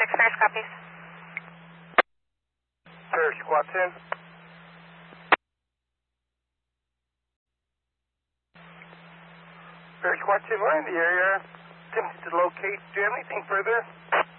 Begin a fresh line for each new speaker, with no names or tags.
Ferris copies.
Ferris, Squad 10. Ferris, Squad 10, we're in the area. Attempting to locate. Do you have anything further?